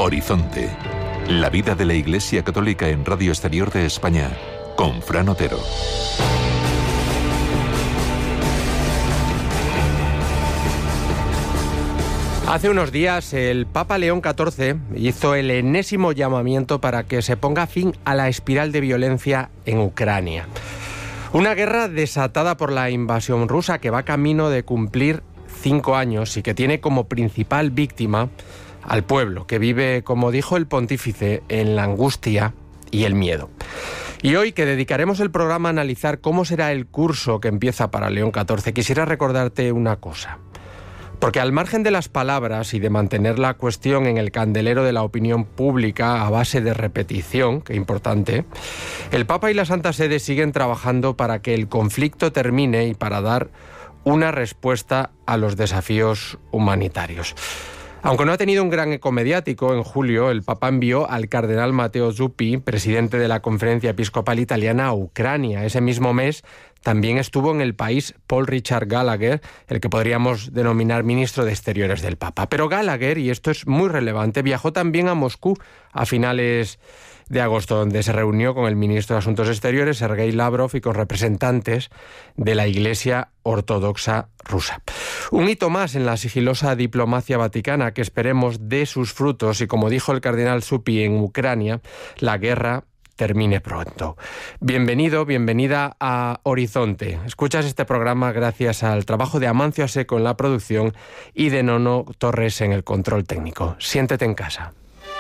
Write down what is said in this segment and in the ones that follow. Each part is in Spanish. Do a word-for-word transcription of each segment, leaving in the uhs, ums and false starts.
Horizonte. La vida de la Iglesia Católica en Radio Exterior de España, con Fran Otero. Hace unos días el Papa León catorce hizo el enésimo llamamiento para que se ponga fin a la espiral de violencia en Ucrania. Una guerra desatada por la invasión rusa que va camino de cumplir cinco años y que tiene como principal víctima al pueblo, que vive, como dijo el pontífice, en la angustia y el miedo. Y hoy, que dedicaremos el programa a analizar cómo será el curso que empieza para León catorce, quisiera recordarte una cosa. Porque al margen de las palabras y de mantener la cuestión en el candelero de la opinión pública a base de repetición, que importante, el Papa y la Santa Sede siguen trabajando para que el conflicto termine y para dar una respuesta a los desafíos humanitarios. Aunque no ha tenido un gran eco mediático, en julio el Papa envió al cardenal Matteo Zuppi, presidente de la Conferencia Episcopal Italiana, a Ucrania. Ese mismo mes también estuvo en el país Paul Richard Gallagher, el que podríamos denominar ministro de Exteriores del Papa. Pero Gallagher, y esto es muy relevante, viajó también a Moscú a finales de agosto, donde se reunió con el ministro de Asuntos Exteriores, Sergei Lavrov, y con representantes de la Iglesia Ortodoxa rusa. Un hito más en la sigilosa diplomacia vaticana que esperemos dé sus frutos y, como dijo el cardenal Zuppi en Ucrania, la guerra termine pronto. Bienvenido, bienvenida a Horizonte. Escuchas este programa gracias al trabajo de Amancio Aseco en la producción y de Nono Torres en el control técnico. Siéntete en casa.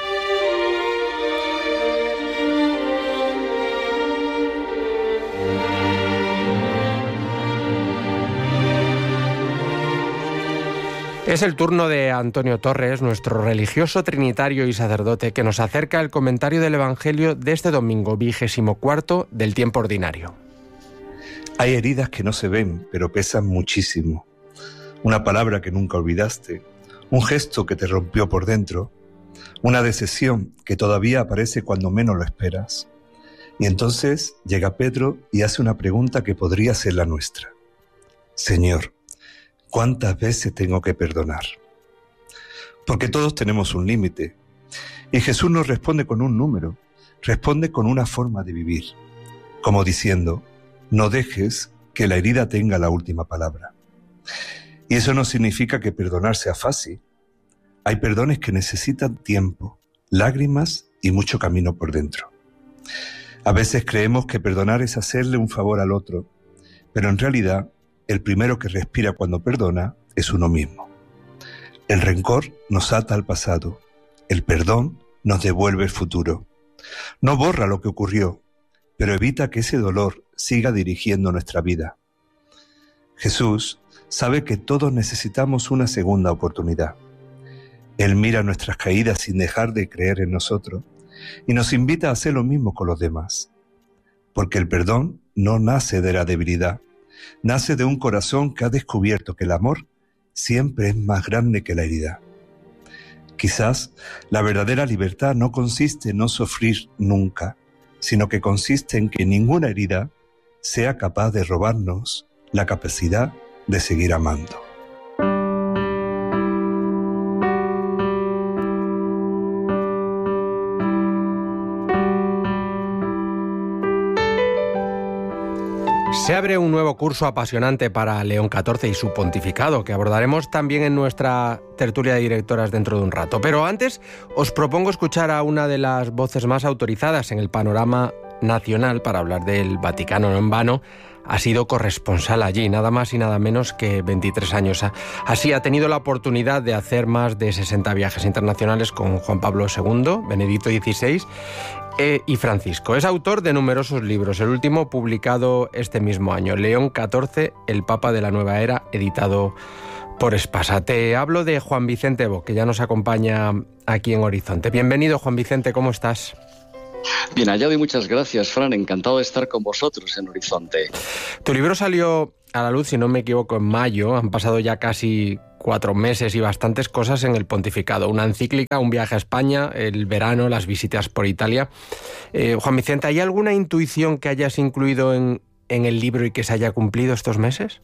Es el turno de Antonio Torres, nuestro religioso trinitario y sacerdote, que nos acerca el comentario del Evangelio de este domingo, vigésimo cuarto del tiempo ordinario. Hay heridas que no se ven, pero pesan muchísimo. Una palabra que nunca olvidaste, un gesto que te rompió por dentro, una decepción que todavía aparece cuando menos lo esperas. Y entonces llega Pedro y hace una pregunta que podría ser la nuestra. Señor, ¿cuántas veces tengo que perdonar? Porque todos tenemos un límite. Y Jesús nos responde con un número, responde con una forma de vivir, como diciendo, no dejes que la herida tenga la última palabra. Y eso no significa que perdonar sea fácil. Hay perdones que necesitan tiempo, lágrimas y mucho camino por dentro. A veces creemos que perdonar es hacerle un favor al otro, pero en realidad el primero que respira cuando perdona es uno mismo. El rencor nos ata al pasado. El perdón nos devuelve el futuro. No borra lo que ocurrió, pero evita que ese dolor siga dirigiendo nuestra vida. Jesús sabe que todos necesitamos una segunda oportunidad. Él mira nuestras caídas sin dejar de creer en nosotros y nos invita a hacer lo mismo con los demás. Porque el perdón no nace de la debilidad, nace de un corazón que ha descubierto que el amor siempre es más grande que la herida. Quizás la verdadera libertad no consiste en no sufrir nunca, sino que consiste en que ninguna herida sea capaz de robarnos la capacidad de seguir amando. Se abre un nuevo curso apasionante para León catorce y su pontificado, que abordaremos también en nuestra tertulia de directoras dentro de un rato. Pero antes os propongo escuchar a una de las voces más autorizadas en el panorama nacional para hablar del Vaticano. No en vano ha sido corresponsal allí, nada más y nada menos que veintitrés años. Así ha tenido la oportunidad de hacer más de sesenta viajes internacionales con Juan Pablo segundo, Benedicto dieciséis eh, y Francisco. Es autor de numerosos libros, el último publicado este mismo año, León catorce, el Papa de la Nueva Era, editado por Espasa. Te hablo de Juan Vicente Boc, que ya nos acompaña aquí en Horizonte. Bienvenido, Juan Vicente, ¿cómo estás? Bien hallado y muchas gracias, Fran. Encantado de estar con vosotros en Horizonte. Tu libro salió a la luz, si no me equivoco, en mayo. Han pasado ya casi cuatro meses y bastantes cosas en el pontificado. Una encíclica, un viaje a España, el verano, las visitas por Italia. Eh, Juan Vicente, ¿hay alguna intuición que hayas incluido en, en el libro y que se haya cumplido estos meses?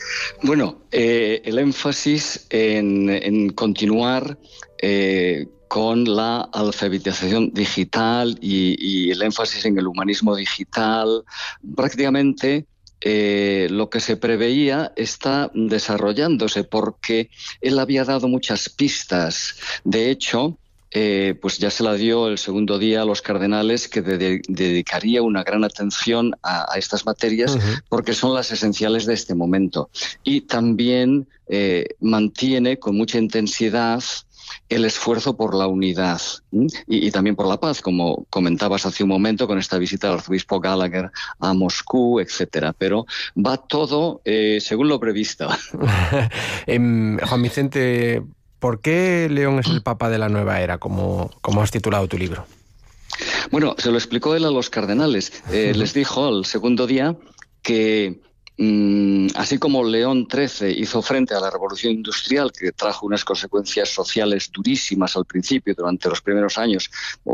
Bueno, eh, el énfasis en, en continuar eh, con la alfabetización digital y, y el énfasis en el humanismo digital. Prácticamente eh, lo que se preveía está desarrollándose porque él había dado muchas pistas. De hecho, Eh, pues ya se la dio el segundo día a los cardenales, que de- dedicaría una gran atención a, a estas materias, uh-huh, porque son las esenciales de este momento. Y también eh, mantiene con mucha intensidad el esfuerzo por la unidad y, y también por la paz, como comentabas hace un momento con esta visita al arzobispo Gallagher a Moscú, etcétera. Pero va todo eh, según lo previsto. eh, Juan Vicente, ¿por qué León es el Papa de la nueva era, como, como has titulado tu libro? Bueno, se lo explicó él a los cardenales. Eh, uh-huh. Les dijo al segundo día que mmm, así como León trece hizo frente a la revolución industrial, que trajo unas consecuencias sociales durísimas al principio, durante los primeros años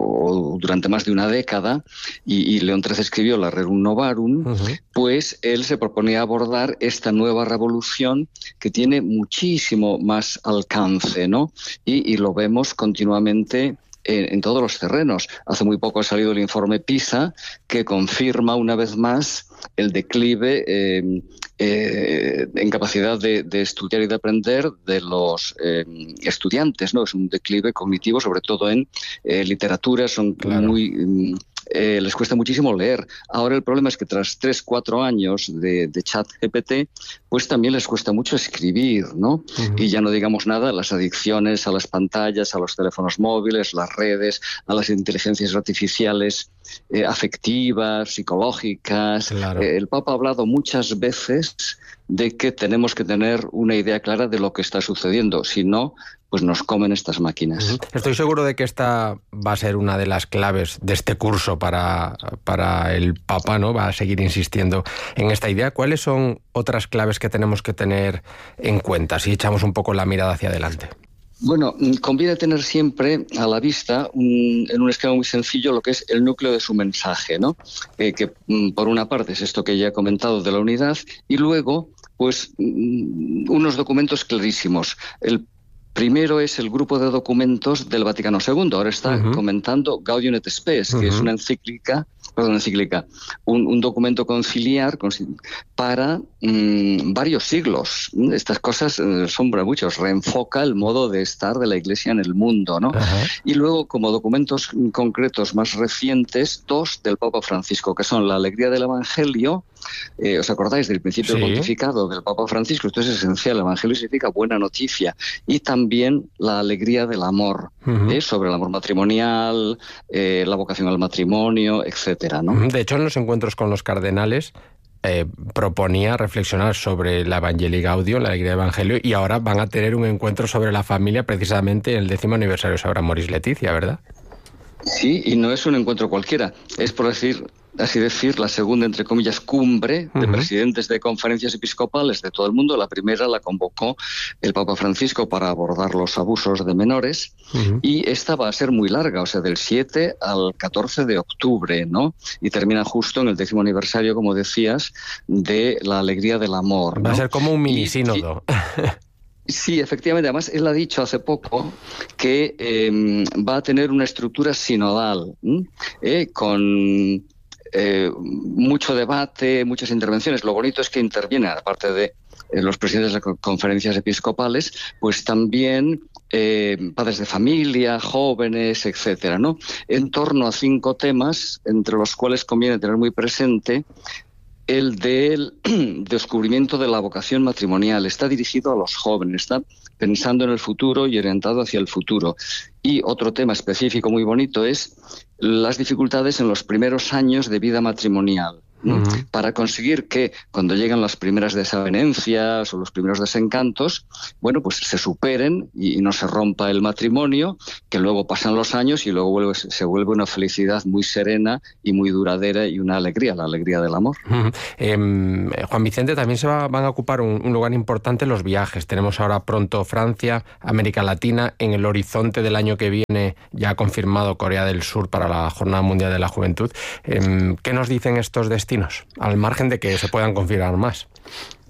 o durante más de una década, y, y León trece escribió la Rerum Novarum, uh-huh, pues él se proponía abordar esta nueva revolución que tiene muchísimo más alcance, ¿no? Y, y lo vemos continuamente En, en todos los terrenos. Hace muy poco ha salido el informe PISA, que confirma una vez más el declive eh, eh, en capacidad de, de estudiar y de aprender de los eh, estudiantes, ¿no? Es un declive cognitivo, sobre todo en eh, literatura, son claro. muy... Eh, les cuesta muchísimo leer. Ahora el problema es que tras tres, cuatro años de, de ChatGPT, pues también les cuesta mucho escribir, ¿no? Uh-huh. Y ya no digamos nada, las adicciones a las pantallas, a los teléfonos móviles, las redes, a las inteligencias artificiales eh, afectivas, psicológicas. Claro. Eh, el Papa ha hablado muchas veces de que tenemos que tener una idea clara de lo que está sucediendo, si no, pues nos comen estas máquinas. Estoy seguro de que esta va a ser una de las claves de este curso para, para el Papa, ¿no? Va a seguir insistiendo en esta idea. ¿Cuáles son otras claves que tenemos que tener en cuenta si echamos un poco la mirada hacia adelante? Bueno, conviene tener siempre a la vista, un, en un esquema muy sencillo, lo que es el núcleo de su mensaje, ¿no? Eh, que por una parte es esto que ya he comentado de la unidad, y luego, pues, unos documentos clarísimos. El primero es el grupo de documentos del Vaticano segundo. Ahora está uh-huh. comentando Gaudium et Spes, uh-huh. que es una encíclica, perdón, encíclica, un, un documento conciliar para mmm, varios siglos. Estas cosas eh, son para muchos. Reenfoca el modo de estar de la Iglesia en el mundo, ¿no? Uh-huh. Y luego, como documentos concretos más recientes, dos del Papa Francisco, que son la alegría del Evangelio. Eh, ¿Os acordáis del principio sí. del pontificado del Papa Francisco? Esto es esencial. El Evangelio significa buena noticia. Y también la alegría del amor, uh-huh. ¿eh? Sobre el amor matrimonial, eh, la vocación al matrimonio, etcétera, ¿no? De hecho, en los encuentros con los cardenales eh, proponía reflexionar sobre la Evangelii Gaudium, la alegría del Evangelio, y ahora van a tener un encuentro sobre la familia precisamente en el décimo aniversario de Sabra Moris Leticia, ¿verdad? Sí, y no es un encuentro cualquiera. Es, por decir... así decir, la segunda, entre comillas, cumbre de uh-huh. presidentes de conferencias episcopales de todo el mundo. La primera la convocó el Papa Francisco para abordar los abusos de menores, uh-huh. y esta va a ser muy larga, o sea, del siete al catorce de octubre, ¿no? Y termina justo en el décimo aniversario, como decías, de la alegría del amor, ¿no? Va a ser como un mini sínodo. Sí, efectivamente. Además, él ha dicho hace poco que eh, va a tener una estructura sinodal, ¿eh? con... Eh, mucho debate, muchas intervenciones. Lo bonito es que intervienen, aparte de eh, los presidentes de conferencias episcopales, pues también eh, padres de familia, jóvenes, etcétera, ¿no? En torno a cinco temas, entre los cuales conviene tener muy presente el del descubrimiento de la vocación matrimonial. Está dirigido a los jóvenes, está pensando en el futuro y orientado hacia el futuro. Y otro tema específico muy bonito es las dificultades en los primeros años de vida matrimonial. Uh-huh. Para conseguir que cuando llegan las primeras desavenencias o los primeros desencantos, bueno, pues se superen y, y no se rompa el matrimonio, que luego pasan los años y luego vuelve, se vuelve una felicidad muy serena y muy duradera y una alegría, la alegría del amor. Uh-huh. eh, Juan Vicente, también se va, van a ocupar un, un lugar importante los viajes. Tenemos ahora pronto Francia, América Latina, en el horizonte del año que viene ya ha confirmado Corea del Sur para la Jornada Mundial de la Juventud. Eh, ¿Qué nos dicen estos destinos? Al margen de que se puedan confirmar más.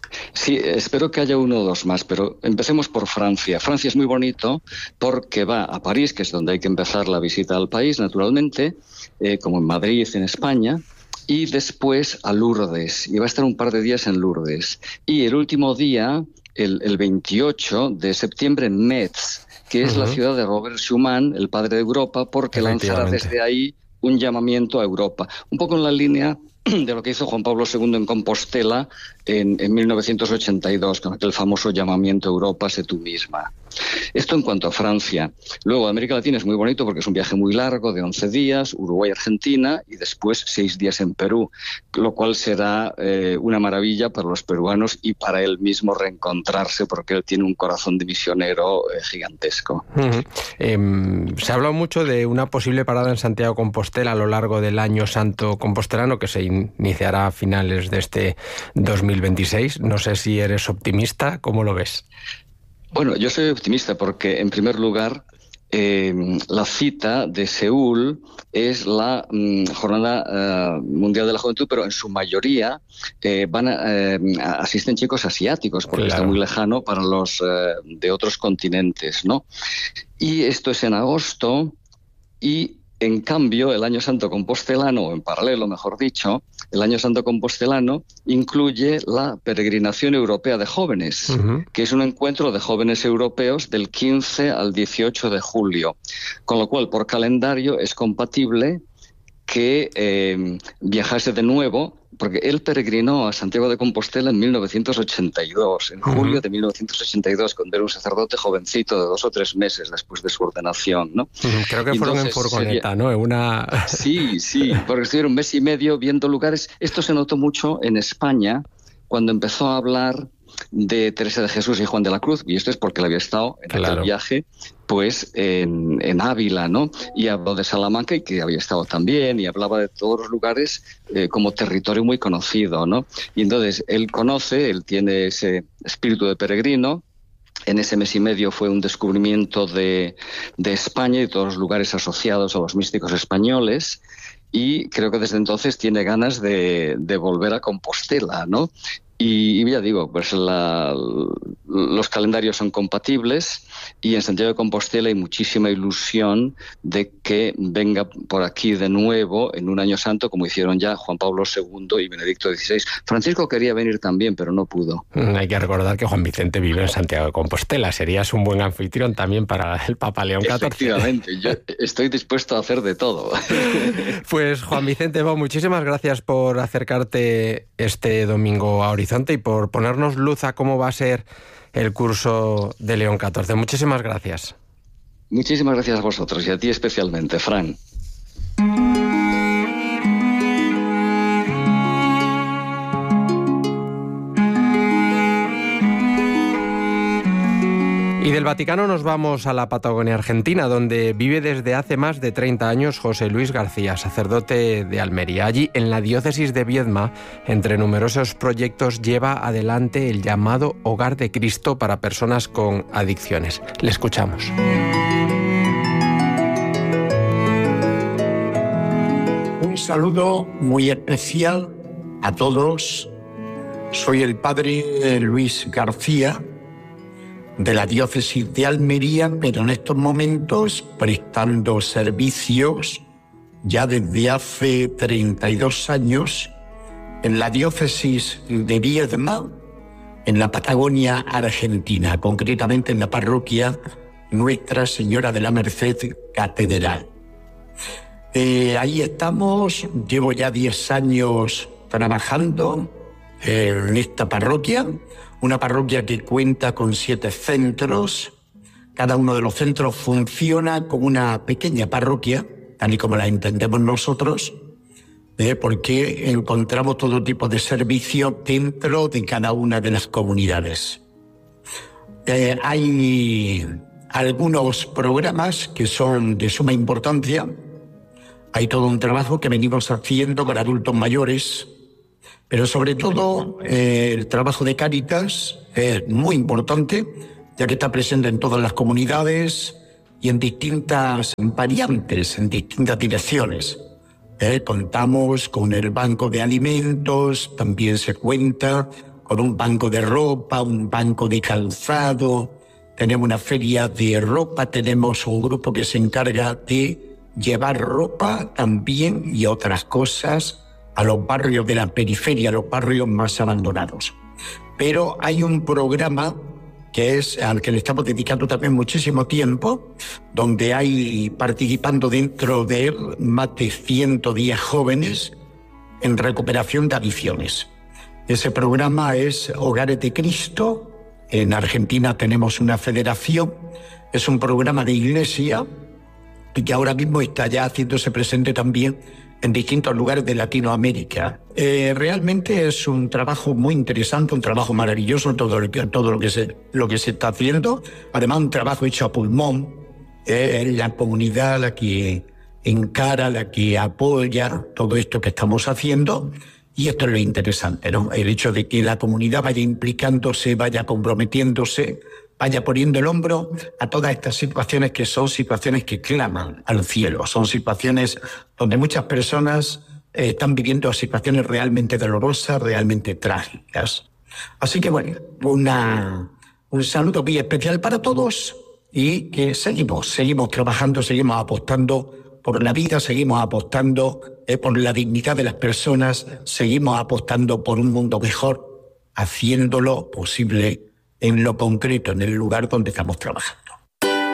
Sí, espero que haya uno o dos más, pero empecemos por Francia. Francia es muy bonito porque va a París, que es donde hay que empezar la visita al país, naturalmente, eh, como en Madrid, en España, y después a Lourdes. Y va a estar un par de días en Lourdes. Y el último día, el, el veintiocho de septiembre, en Metz, que es uh-huh. la ciudad de Robert Schuman, el padre de Europa, porque lanzará desde ahí un llamamiento a Europa. Un poco en la línea de lo que hizo Juan Pablo segundo en Compostela en, en mil novecientos ochenta y dos, con aquel famoso llamamiento a Europa, sé tú misma. Esto en cuanto a Francia. Luego, América Latina es muy bonito porque es un viaje muy largo, de once días, Uruguay, Argentina, y después seis días en Perú, lo cual será eh, una maravilla para los peruanos y para él mismo reencontrarse, porque él tiene un corazón de misionero eh, gigantesco. Uh-huh. Eh, se ha hablado mucho de una posible parada en Santiago de Compostela a lo largo del Año Santo Compostelano, que se iniciará a finales de este dos mil veintiséis. No sé si eres optimista, ¿cómo lo ves? Bueno, yo soy optimista porque, en primer lugar, eh, la cita de Seúl es la mm, Jornada uh, Mundial de la Juventud, pero en su mayoría eh, van a, eh, asisten chicos asiáticos, porque claro. está muy lejano para los eh, de otros continentes, ¿no? Y esto es en agosto y, en cambio, el Año Santo Compostelano, o en paralelo, mejor dicho, el Año Santo Compostelano incluye la Peregrinación Europea de Jóvenes, uh-huh. que es un encuentro de jóvenes europeos del quince al dieciocho de julio. Con lo cual, por calendario, es compatible que eh, viajase de nuevo, porque él peregrinó a Santiago de Compostela en mil novecientos ochenta y dos, en julio uh-huh. de mil novecientos ochenta y dos, cuando era un sacerdote jovencito de dos o tres meses después de su ordenación, ¿no? Uh-huh. Creo que y fueron en furgoneta, sería... ¿no? Una... Sí, sí, porque estuvieron un mes y medio viendo lugares. Esto se notó mucho en España cuando empezó a hablar de Teresa de Jesús y Juan de la Cruz, y esto es porque él había estado en claro. aquel viaje pues en, en Ávila, ¿no? Y habló de Salamanca, y que había estado también, y hablaba de todos los lugares eh, como territorio muy conocido, ¿no? Y entonces él conoce, él tiene ese espíritu de peregrino. En ese mes y medio fue un descubrimiento de, de España y de todos los lugares asociados a los místicos españoles, y creo que desde entonces tiene ganas de, de volver a Compostela, ¿no? Y, y ya digo, pues la, los calendarios son compatibles, y en Santiago de Compostela hay muchísima ilusión de que venga por aquí de nuevo en un Año Santo, como hicieron ya Juan Pablo segundo y Benedicto dieciséis. Francisco quería venir también, pero no pudo. Hay que recordar que Juan Vicente vive en Santiago de Compostela. Serías un buen anfitrión también para el Papa León catorce. Efectivamente, yo estoy dispuesto a hacer de todo. Pues Juan Vicente Bou, muchísimas gracias por acercarte este domingo a Horizonte y por ponernos luz a cómo va a ser el curso de León catorce. Muchísimas gracias. Muchísimas gracias a vosotros y a ti especialmente, Fran. Y del Vaticano nos vamos a la Patagonia Argentina, donde vive desde hace más de treinta años José Luis García, sacerdote de Almería. Allí, en la diócesis de Viedma, entre numerosos proyectos, lleva adelante el llamado Hogar de Cristo para personas con adicciones. Le escuchamos. Un saludo muy especial a todos. Soy el padre Luis García, de la diócesis de Almería, pero en estos momentos prestando servicios ya desde hace treinta y dos años en la diócesis de Viedma, en la Patagonia Argentina, concretamente en la parroquia Nuestra Señora de la Merced Catedral. Eh, ahí estamos, llevo ya diez años trabajando en esta parroquia, una parroquia que cuenta con siete centros. Cada uno de los centros funciona como una pequeña parroquia, tal y como la entendemos nosotros, ¿eh? porque encontramos todo tipo de servicios dentro de cada una de las comunidades. Eh, hay algunos programas que son de suma importancia. Hay todo un trabajo que venimos haciendo con adultos mayores, pero sobre todo eh, el trabajo de Cáritas es muy importante, ya que está presente en todas las comunidades y en distintas variantes, en distintas direcciones. Eh, contamos con el banco de alimentos, también se cuenta con un banco de ropa, un banco de calzado, tenemos una feria de ropa, tenemos un grupo que se encarga de llevar ropa también y otras cosas a los barrios de la periferia, a los barrios más abandonados. Pero hay un programa que es al que le estamos dedicando también muchísimo tiempo, donde hay participando dentro de él más de ciento diez jóvenes en recuperación de adicciones. Ese programa es Hogares de Cristo. En Argentina tenemos una federación, es un programa de iglesia y que ahora mismo está ya haciéndose presente también en distintos lugares de Latinoamérica. Eh, realmente es un trabajo muy interesante, un trabajo maravilloso, todo lo que, todo lo que, se, lo que se está haciendo. Además, un trabajo hecho a pulmón. Eh, es la comunidad la que encara, la que apoya todo esto que estamos haciendo. Y esto es lo interesante, ¿no? El hecho de que la comunidad vaya implicándose, vaya comprometiéndose, vaya poniendo el hombro a todas estas situaciones que son situaciones que claman al cielo. Son situaciones donde muchas personas eh, están viviendo situaciones realmente dolorosas, realmente trágicas. Así que, bueno, una, un saludo muy especial para todos y que seguimos, seguimos trabajando, seguimos apostando por la vida, seguimos apostando eh, por la dignidad de las personas, seguimos apostando por un mundo mejor, haciéndolo posible en lo concreto, en el lugar donde estamos trabajando.